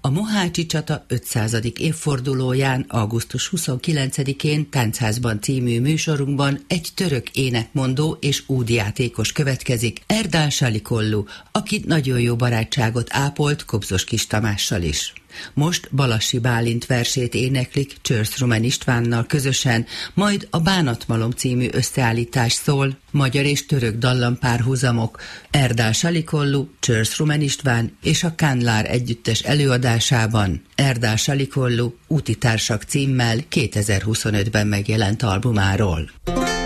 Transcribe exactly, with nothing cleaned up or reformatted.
Mohácsi csata ötszázadik évfordulóján, augusztus huszonkilencedikén Táncházban című műsorunkban egy török énekmondó és údjátékos következik, Erdal Salikollu, aki nagyon jó barátságot ápolt Kobzos Kis Tamással is. Most Balassi Bálint versét éneklik Csörsz Rumen Istvánnal közösen, majd a Bánatmalom című összeállítás szól, magyar és török dallampárhuzamok, Erdal Salikollu, Csörsz Rumen István és a Kánlár együttes előadásában, Erdal Salikollu Úti társak címmel kétezer-huszonötben megjelent albumáról.